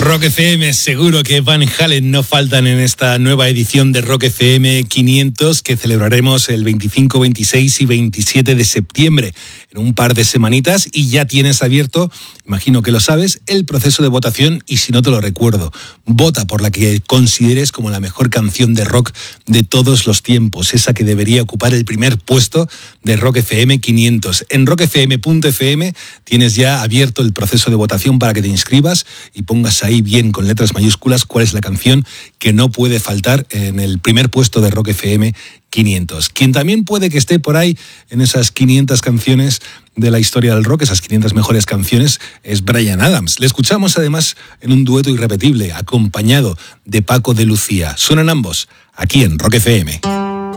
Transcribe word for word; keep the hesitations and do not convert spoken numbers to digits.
Rock F M, seguro que Van Halen no faltan en esta nueva edición de Rock F M quinientos que celebraremos el veinticinco, veintiséis y veintisiete de septiembre, en un par de semanitas, y ya tienes abierto, imagino que lo sabes, el proceso de votación, y si no te lo recuerdo, vota por la que consideres como la mejor canción de rock de todos los tiempos, esa que debería ocupar el primer puesto de Rock F M quinientos. En rock f m punto f m tienes ya abierto el proceso de votación para que te inscribas y pongas ahí bien con letras mayúsculas cuál es la canción que no puede faltar en el primer puesto de Rock F M quinientos. Quien también puede que esté por ahí en esas quinientas canciones de la historia del rock, esas quinientas mejores canciones, es Bryan Adams. Le escuchamos además en un dueto irrepetible, acompañado de Paco de Lucía. Suenan ambos aquí en Rock F M.